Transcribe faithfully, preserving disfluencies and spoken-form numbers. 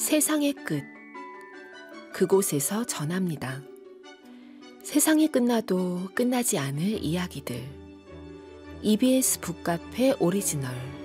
세상의 끝, 그곳에서 전합니다. 세상이 끝나도 끝나지 않을 이야기들. 이비에스 북카페 오리지널.